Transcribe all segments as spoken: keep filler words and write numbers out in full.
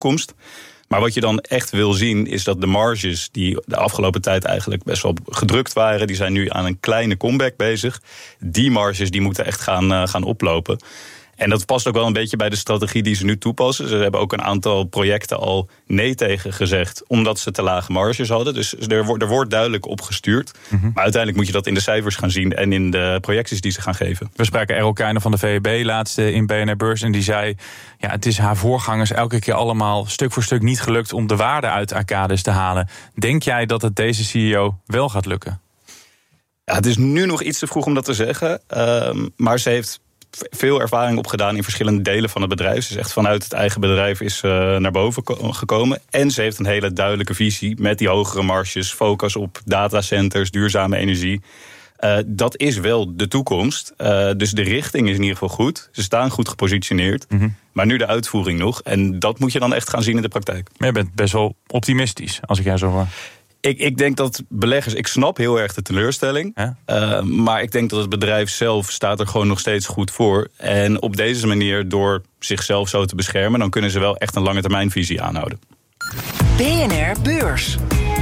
toekomst. Maar wat je dan echt wil zien is dat de marges die de afgelopen tijd eigenlijk best wel gedrukt waren, die zijn nu aan een kleine comeback bezig. Die marges die moeten echt gaan, uh, gaan oplopen. En dat past ook wel een beetje bij de strategie die ze nu toepassen. Ze hebben ook een aantal projecten al nee tegen gezegd, omdat ze te lage marges hadden. Dus er wordt, er wordt duidelijk op gestuurd. Mm-hmm. Maar uiteindelijk moet je dat in de cijfers gaan zien en in de projecties die ze gaan geven. We spraken Errol Kuyner van de V E B laatst in B N R Beurs en die zei, ja, het is haar voorgangers elke keer allemaal stuk voor stuk niet gelukt om de waarde uit Arcadis te halen. Denk jij dat het deze C E O wel gaat lukken? Ja, het is nu nog iets te vroeg om dat te zeggen. Um, maar ze heeft veel ervaring opgedaan in verschillende delen van het bedrijf. Ze is echt vanuit het eigen bedrijf is uh, naar boven ko- gekomen. En ze heeft een hele duidelijke visie met die hogere marges, focus op datacenters, duurzame energie. Uh, dat is wel de toekomst. Uh, dus de richting is in ieder geval goed. Ze staan goed gepositioneerd. Mm-hmm. Maar nu de uitvoering nog. En dat moet je dan echt gaan zien in de praktijk. Maar je bent best wel optimistisch, als ik jou zo hoor. Ik, ik denk dat beleggers, ik snap heel erg de teleurstelling. Ja? Uh, maar ik denk dat het bedrijf zelf staat er gewoon nog steeds goed voor. En op deze manier, door zichzelf zo te beschermen, dan kunnen ze wel echt een lange termijnvisie aanhouden. B N R Beurs.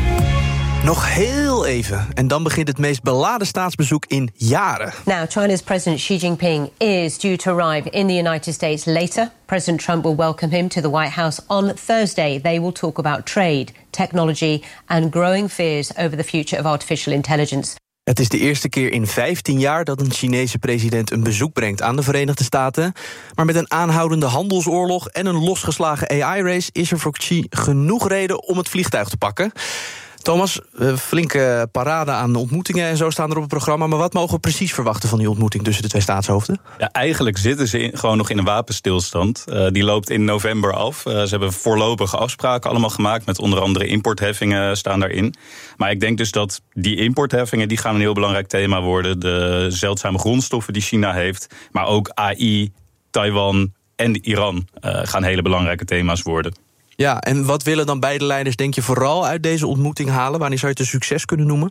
Nog heel even. En dan begint het meest beladen staatsbezoek in jaren. Now, China's President Xi Jinping is due to arrive in the United States later. President Trump will welcome him to the White House on Thursday. They will talk about trade, technology and growing fears over the future of artificial intelligence. Het is de eerste keer in vijftien jaar dat een Chinese president een bezoek brengt aan de Verenigde Staten. Maar met een aanhoudende handelsoorlog en een losgeslagen A I-race is er voor Xi genoeg reden om het vliegtuig te pakken. Thomas, flinke parade aan ontmoetingen en zo staan er op het programma. Maar wat mogen we precies verwachten van die ontmoeting tussen de twee staatshoofden? Ja, eigenlijk zitten ze in, gewoon nog in een wapenstilstand. Uh, die loopt in november af. Uh, ze hebben voorlopige afspraken allemaal gemaakt. Met onder andere importheffingen staan daarin. Maar ik denk dus dat die importheffingen die gaan een heel belangrijk thema worden. De zeldzame grondstoffen die China heeft. Maar ook A I, Taiwan en Iran uh, gaan hele belangrijke thema's worden. Ja, en wat willen dan beide leiders, denk je, vooral uit deze ontmoeting halen? Wanneer zou je het een succes kunnen noemen?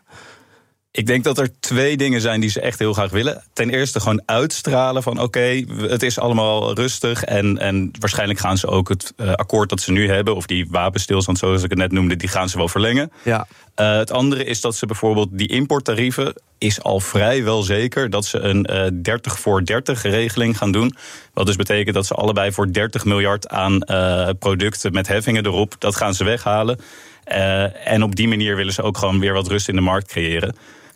Ik denk dat er twee dingen zijn die ze echt heel graag willen. Ten eerste gewoon uitstralen van oké, okay, het is allemaal rustig. En, en waarschijnlijk gaan ze ook het uh, akkoord dat ze nu hebben, of die wapenstilstand zoals ik het net noemde, die gaan ze wel verlengen. Ja. Uh, het andere is dat ze bijvoorbeeld die importtarieven, is al vrijwel zeker dat ze een uh, dertig voor dertig regeling gaan doen. Wat dus betekent dat ze allebei voor dertig miljard aan uh, producten met heffingen erop, dat gaan ze weghalen. Uh, en op die manier willen ze ook gewoon weer wat rust in de markt creëren.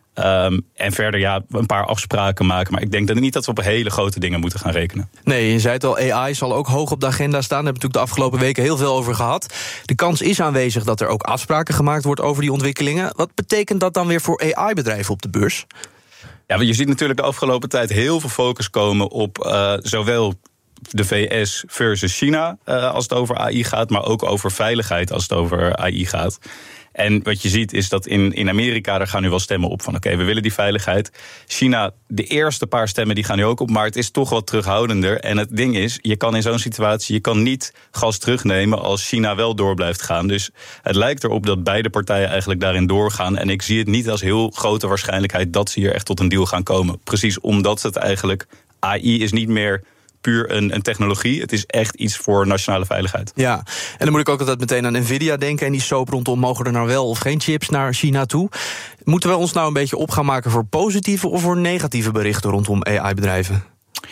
Um, en verder ja, een paar afspraken maken. Maar ik denk dat niet dat we op hele grote dingen moeten gaan rekenen. Nee, je zei het al, A I zal ook hoog op de agenda staan. Daar hebben we natuurlijk de afgelopen weken heel veel over gehad. De kans is aanwezig dat er ook afspraken gemaakt wordt over die ontwikkelingen. Wat betekent dat dan weer voor A I-bedrijven op de beurs? Ja, je ziet natuurlijk de afgelopen tijd heel veel focus komen op uh, zowel de V S versus China uh, als het over A I gaat, maar ook over veiligheid als het over A I gaat. En wat je ziet is dat in, in Amerika, daar gaan nu wel stemmen op van oké, okay, we willen die veiligheid. China, de eerste paar stemmen die gaan nu ook op, maar het is toch wat terughoudender. En het ding is, je kan in zo'n situatie, je kan niet gas terugnemen als China wel door blijft gaan. Dus het lijkt erop dat beide partijen eigenlijk daarin doorgaan. En ik zie het niet als heel grote waarschijnlijkheid dat ze hier echt tot een deal gaan komen. Precies omdat het eigenlijk, A I is niet meer puur een, een technologie. Het is echt iets voor nationale veiligheid. Ja, en dan moet ik ook altijd meteen aan Nvidia denken en die soap rondom mogen er nou wel of geen chips naar China toe. Moeten we ons nou een beetje op gaan maken voor positieve of voor negatieve berichten rondom A I-bedrijven?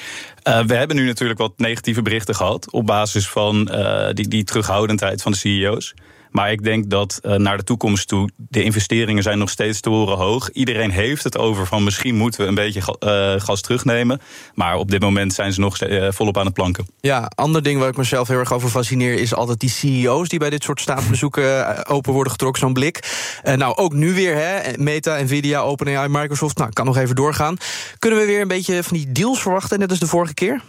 Uh, we hebben nu natuurlijk wat negatieve berichten gehad op basis van uh, die, die terughoudendheid van de C E O's. Maar ik denk dat uh, naar de toekomst toe, de investeringen zijn nog steeds te horen hoog. Iedereen heeft het over van misschien moeten we een beetje uh, gas terugnemen. Maar op dit moment zijn ze nog uh, volop aan het planken. Ja, ander ding waar ik mezelf heel erg over fascineer is altijd die C E O's die bij dit soort staatsbezoeken uh, open worden getrokken, zo'n blik. Uh, nou, ook nu weer, hè, Meta, Nvidia, OpenAI, Microsoft, nou, kan nog even doorgaan. Kunnen we weer een beetje van die deals verwachten, net als de vorige keer?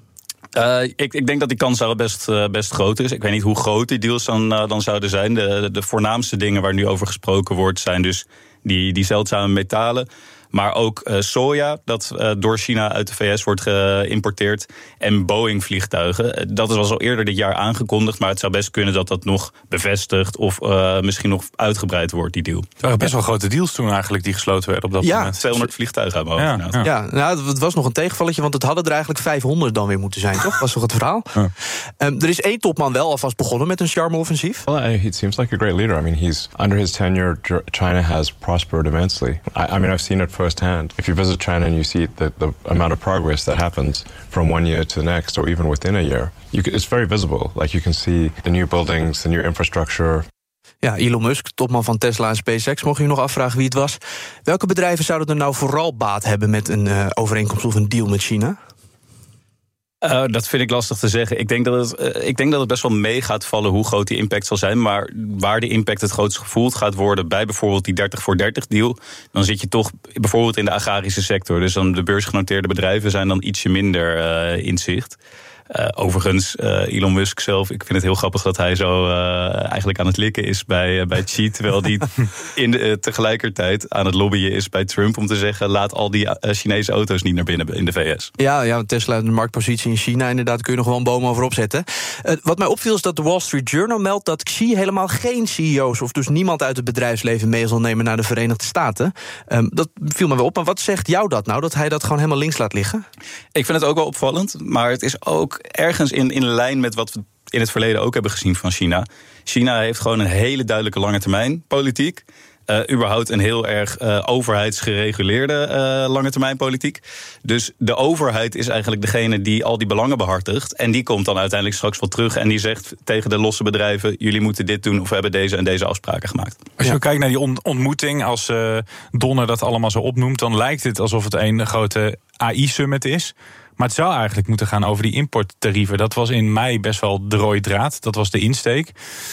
Uh, ik, ik denk dat die kans daar best, uh, best groot is. Ik weet niet hoe groot die deals dan, uh, dan zouden zijn. De, de voornaamste dingen waar nu over gesproken wordt zijn dus die, die zeldzame metalen. Maar ook uh, soja, dat uh, door China uit de V S wordt geïmporteerd. En Boeing-vliegtuigen. Dat was al eerder dit jaar aangekondigd. Maar het zou best kunnen dat dat nog bevestigd of uh, misschien nog uitgebreid wordt, die deal. Het waren best wel grote deals toen eigenlijk die gesloten werden op dat ja, moment. tweehonderd vliegtuigen aan boven. Ja, ja. Ja, nou, het was nog een tegenvalletje, want het hadden er eigenlijk vijfhonderd dan weer moeten zijn, toch? Was toch het verhaal? Ja. Um, er is één topman wel alvast begonnen met een charme-offensief. Well, he seems like a great leader. I mean, he's under his tenure, China has prospered immensely. I, I mean, I've seen it firsthand. If you visit China and you see the, the amount of progress that happens from one year to the next, or even within a year, you can, it's very visible. Like you can see the new buildings, the new infrastructure. Ja, Elon Musk, topman van Tesla en SpaceX, mocht je nog afvragen wie het was. Welke bedrijven zouden er nou vooral baat hebben met een uh, overeenkomst of een deal met China? Uh, dat vind ik lastig te zeggen. Ik denk, dat het, uh, ik denk dat het best wel mee gaat vallen hoe groot die impact zal zijn. Maar waar die impact het grootst gevoeld gaat worden bij bijvoorbeeld die dertig voor dertig deal, dan zit je toch bijvoorbeeld in de agrarische sector. Dus dan de beursgenoteerde bedrijven zijn dan ietsje minder uh, in zicht. Uh, overigens, uh, Elon Musk zelf, ik vind het heel grappig dat hij zo uh, eigenlijk aan het likken is bij, uh, bij Xi, terwijl hij in de, uh, tegelijkertijd aan het lobbyen is bij Trump om te zeggen, laat al die uh, Chinese auto's niet naar binnen in de V S. Ja, ja, Tesla, de marktpositie in China, inderdaad kun je nog wel een boom over opzetten. Uh, wat mij opviel is dat de Wall Street Journal meldt dat Xi helemaal geen C E O's of dus niemand uit het bedrijfsleven mee zal nemen naar de Verenigde Staten. Um, dat viel me wel op, maar wat zegt jou dat nou, dat hij dat gewoon helemaal links laat liggen? Ik vind het ook wel opvallend, maar het is ook ergens in, in lijn met wat we in het verleden ook hebben gezien van China. China heeft gewoon een hele duidelijke lange termijn politiek. Uh, überhaupt een heel erg uh, overheidsgereguleerde uh, lange termijn politiek. Dus de overheid is eigenlijk degene die al die belangen behartigt. En die komt dan uiteindelijk straks wel terug en die zegt tegen de losse bedrijven, jullie moeten dit doen of we hebben deze en deze afspraken gemaakt. Als je ja. kijkt naar die on- ontmoeting, als uh, Donner dat allemaal zo opnoemt, dan lijkt het alsof het een grote A I-summit is. Maar het zou eigenlijk moeten gaan over die importtarieven. Dat was in mei best wel de rode draad. Dat was de insteek.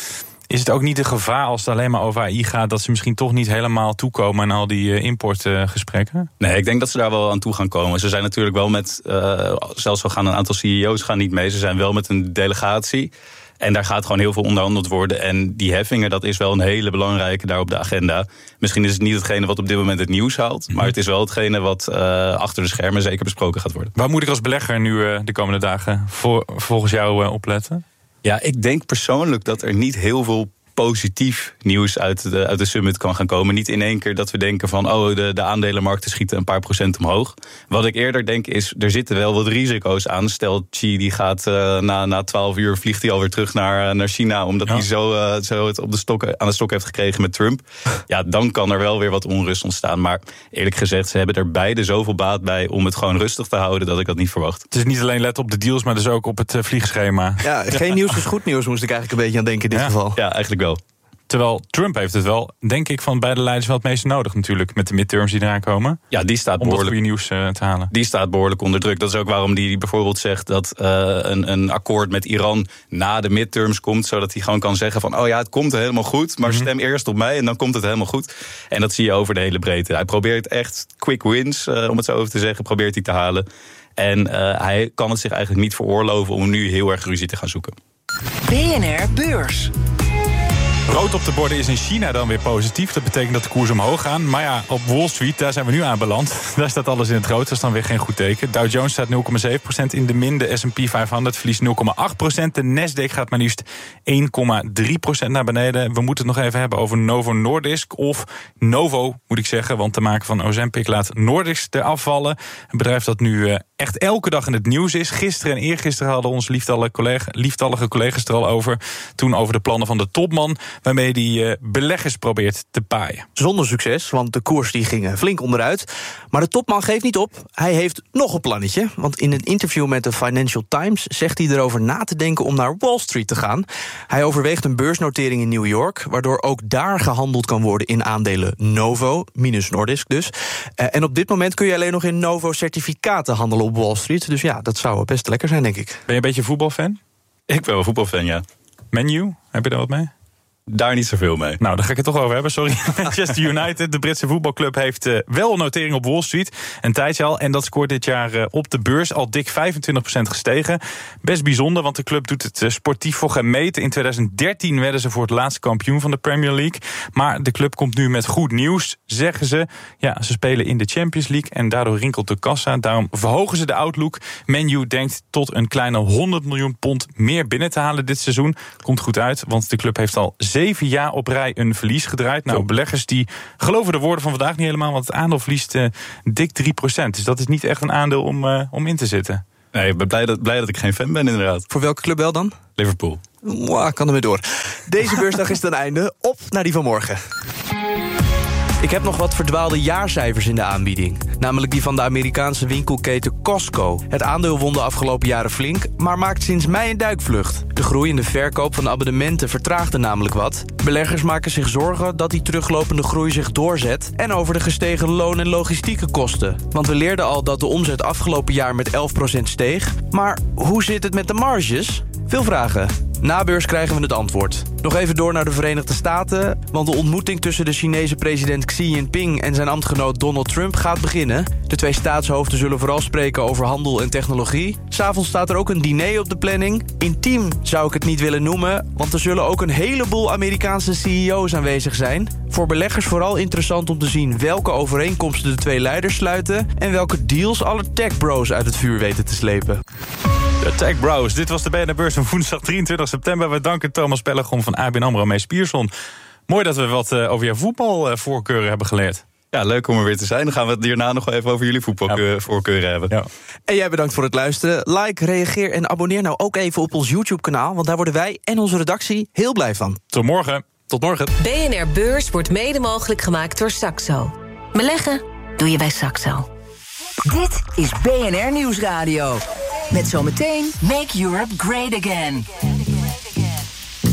Is het ook niet een gevaar als het alleen maar over A I gaat, dat ze misschien toch niet helemaal toekomen aan al die uh, importgesprekken? Nee, ik denk dat ze daar wel aan toe gaan komen. Ze zijn natuurlijk wel met, uh, zelfs al gaan een aantal C E O's gaan niet mee. Ze zijn wel met een delegatie. En daar gaat gewoon heel veel onderhandeld worden. En die heffingen, dat is wel een hele belangrijke daar op de agenda. Misschien is het niet hetgene wat op dit moment het nieuws haalt. Maar het is wel hetgene wat uh, achter de schermen zeker besproken gaat worden. Waar moet ik als belegger nu uh, de komende dagen voor, volgens jou uh, opletten? Ja, ik denk persoonlijk dat er niet heel veel positief nieuws uit de, uit de summit kan gaan komen. Niet in één keer dat we denken van, oh, de, de aandelenmarkten schieten een paar procent omhoog. Wat ik eerder denk is, er zitten wel wat risico's aan. Stel, Xi die gaat uh, na, na twaalf uur vliegt hij alweer terug naar, naar China, omdat ja. hij zo, uh, zo het op de stok, aan de stok heeft gekregen met Trump. Ja, dan kan er wel weer wat onrust ontstaan. Maar eerlijk gezegd, ze hebben er beide zoveel baat bij om het gewoon rustig te houden dat ik dat niet verwacht. Het is niet alleen let op de deals, maar dus ook op het uh, vliegschema. Ja, geen ja. nieuws is goed nieuws, moest ik eigenlijk een beetje aan denken in dit ja. geval. Ja, eigenlijk wel. Terwijl Trump heeft het wel, denk ik, van beide leiders wel het meeste nodig natuurlijk, met de midterms die eraan komen. Ja, die staat om behoorlijk, dat goede nieuws uh, te halen. Die staat behoorlijk onder druk. Dat is ook waarom die bijvoorbeeld zegt dat uh, een, een akkoord met Iran na de midterms komt, zodat hij gewoon kan zeggen van, oh ja, het komt helemaal goed, maar mm-hmm. stem eerst op mij en dan komt het helemaal goed. En dat zie je over de hele breedte. Hij probeert echt quick wins, uh, om het zo over te zeggen, probeert hij te halen. En uh, hij kan het zich eigenlijk niet veroorloven om nu heel erg ruzie te gaan zoeken. B N R Beurs. Rood op de borden is in China dan weer positief. Dat betekent dat de koers omhoog gaan. Maar ja, op Wall Street, daar zijn we nu aanbeland. Daar staat alles in het rood, dat is dan weer geen goed teken. Dow Jones staat nul komma zeven procent in de min. De S en P vijfhonderd verliest nul komma acht procent. De Nasdaq gaat maar liefst één komma drie procent naar beneden. We moeten het nog even hebben over Novo Nordisk. Of Novo, moet ik zeggen. Want de maker van Ozempic laat Nordisk eraf vallen. Een bedrijf dat nu uh, echt elke dag in het nieuws is. Gisteren en eergisteren hadden onze lieftallige, collega, lieftallige collega's er al over. Toen over de plannen van de topman, waarmee die uh, beleggers probeert te paaien. Zonder succes, want de koers die ging flink onderuit. Maar de topman geeft niet op. Hij heeft nog een plannetje. Want in een interview met de Financial Times zegt hij erover na te denken om naar Wall Street te gaan. Hij overweegt een beursnotering in New York, waardoor ook daar gehandeld kan worden in aandelen Novo, minus Nordisk dus. Uh, en op dit moment kun je alleen nog in Novo-certificaten handelen op Wall Street. Dus ja, dat zou best lekker zijn, denk ik. Ben je een beetje voetbalfan? Ik ben wel voetbalfan, ja. Man U, heb je daar wat mee? daar niet zoveel mee. Nou, daar ga ik het toch over hebben, sorry. Manchester United, de Britse voetbalclub, heeft uh, wel een notering op Wall Street. Een tijdje al. En dat scoort dit jaar uh, op de beurs al dik vijfentwintig procent gestegen. Best bijzonder, want de club doet het uh, sportief voor gemeten. In twintig dertien werden ze voor het laatst kampioen van de Premier League. Maar de club komt nu met goed nieuws, zeggen ze. Ja, ze spelen in de Champions League en daardoor rinkelt de kassa. Daarom verhogen ze de outlook. Man U denkt tot een kleine honderd miljoen pond meer binnen te halen dit seizoen. Komt goed uit, want de club heeft al zeven jaar op rij een verlies gedraaid. Nou, beleggers die geloven de woorden van vandaag niet helemaal, want het aandeel verliest uh, dik drie procent. Dus dat is niet echt een aandeel om, uh, om in te zitten. Nee, ik ben blij dat, blij dat ik geen fan ben, inderdaad. Voor welke club wel dan? Liverpool. Mwah, kan ermee door. Deze beursdag is ten einde. Op naar die van morgen. Ik heb nog wat verdwaalde jaarcijfers in de aanbieding. Namelijk die van de Amerikaanse winkelketen Costco. Het aandeel won de afgelopen jaren flink, maar maakt sinds mei een duikvlucht. De groeiende verkoop van abonnementen vertraagde namelijk wat. Beleggers maken zich zorgen dat die teruglopende groei zich doorzet en over de gestegen loon- en logistieke kosten. Want we leerden al dat de omzet afgelopen jaar met elf procent steeg. Maar hoe zit het met de marges? Veel vragen. Na beurs krijgen we het antwoord. Nog even door naar de Verenigde Staten, want de ontmoeting tussen de Chinese president Xi Jinping en zijn ambtgenoot Donald Trump gaat beginnen. De twee staatshoofden zullen vooral spreken over handel en technologie. 'S Avonds staat er ook een diner op de planning. Intiem zou ik het niet willen noemen, want er zullen ook een heleboel Amerikaanse C E O's aanwezig zijn. Voor beleggers vooral interessant om te zien welke overeenkomsten de twee leiders sluiten en welke deals alle tech bros uit het vuur weten te slepen. De Tech Bros. Dit was de B N R Beurs van woensdag drieëntwintig september. We danken Thomas Pellegrom van A B N AMRO Mees Pierson. Mooi dat we wat uh, over jouw voetbalvoorkeuren hebben geleerd. Ja, leuk om er weer te zijn. Dan gaan we het hierna nog wel even over jullie voetbalvoorkeuren hebben. Ja. En jij bedankt voor het luisteren. Like, reageer en abonneer nou ook even op ons YouTube-kanaal, want daar worden wij en onze redactie heel blij van. Tot morgen. Tot morgen. B N R Beurs wordt mede mogelijk gemaakt door Saxo. Beleggen doe je bij Saxo. Dit is B N R Nieuwsradio. Met zometeen Make Europe Great Again.